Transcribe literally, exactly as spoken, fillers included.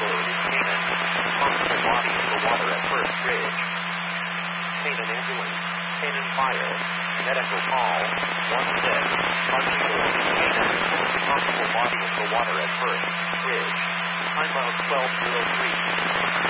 code is Canaan. Responsible body in the water at first bridge. Canaan ambulance. Canaan fire. Medical call. One dead. Archie Canaan. Responsible body in the water at first bridge. Time of twelve oh three.